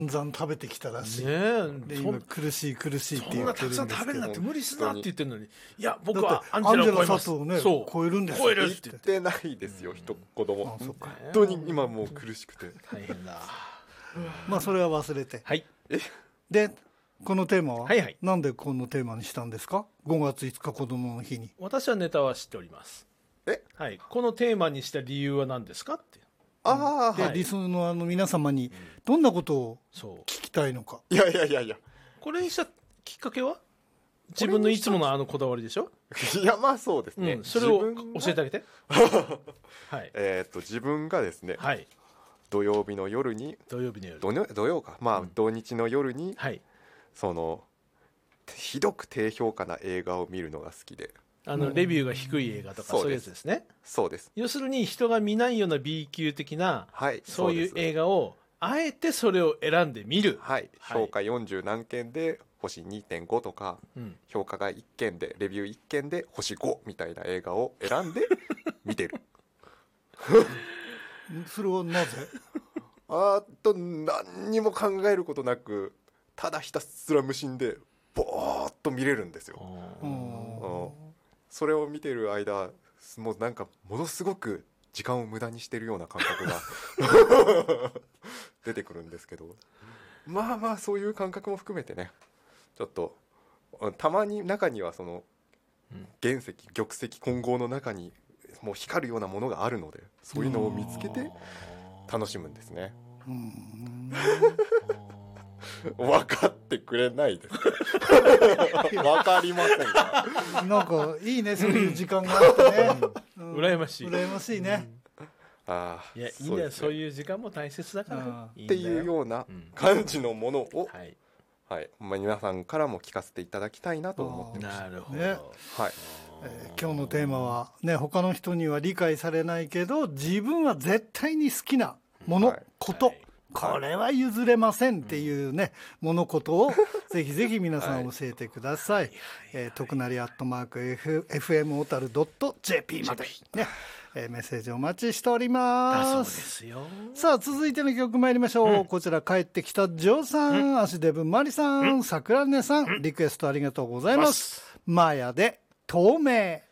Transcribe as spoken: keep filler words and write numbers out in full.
ざん食べてきたらしい、 ねえ、 で今苦しい苦しいってそんなたくさん言ってるんですけど、 食べるなって無理すなって言ってるのに、いや僕だっはアンてアンジェラジェラを超えます。 佐藤ねそう超えるんですよ超えるっ言て言ってってないですよ、一言も。 あそっか本当に今もう苦しくて。 大変だ。 まあそれは忘れて、 はいでこのテーマは、 はいはいなんでこのテーマにしたんですか？ごがついつか子供の日に。 私はネタは知っております。 えはい、このテーマにした理由は何ですかって。 ああ、 で、 はい。 リスナーの皆様にどんなことをそう聞きたいのか。 いやいやいやいや。 これにしたきっかけは自分のいつものあのこだわりでしょ。 いや、まあそうですね。 うん、それを自分が教えてあげて。はいえーっと、自分がですね、 はい、 土曜日の夜に、 土曜日の夜。 土曜土曜か、まあ土日の夜に、 はい、 その、ひどく低評価な映画を見るのが好きで。 あのレビューが低い映画とかそういうやつですね。 そうです。 要するに人が見ないような B 級的な、 はい。 そういうです映画をあえてそれを選んで見る。 はい。 はい評価よんじゅう何件で星 にてんご とか、 うん、 評価がいっけんで、レビューいっけんで星ごみたいな映画を選んで見てる。 それはなぜ？ あーと何にも考えることなく、ただひたすら無心でぼーっと見れるんですよ。 ううんんうんそれを見てる間、もうなんかものすごく時間を無駄にしてるような感覚が出てくるんですけど、まあまあそういう感覚も含めてね、ちょっとたまに中にはそのうん原石玉石混合の中にもう光るようなものがあるので、そういうのを見つけて楽しむんですね。 うん分かってくれないです分かりませんか？ なんかいいね、そういう時間があってね、うん羨ましい。 羨ましいね、 あいやいいんだよ、 ですねそういう時間も大切だからあいいんだよっていうようなうん感じのものを、 はい、 はい、まあ、皆さんからも聞かせていただきたいなと思ってます。 なるほど、 ねはい、 えー今日のテーマはね、他の人には理解されないけど自分は絶対に好きなもの、 はいこと、 はいこれは譲れませんっていうね、ものことをぜひぜひ皆さん教えてください。えー徳成アットマーク F- エフエム 小樽 .jp まで、ねえーメッセージお待ちしておりだそうま。 ですすよ。 さあ続いての曲参りましょう、うん、こちら帰ってきたジョーさん、足デブマリさん、桜根さん、リクエストありがとうございます。マーヤで透明。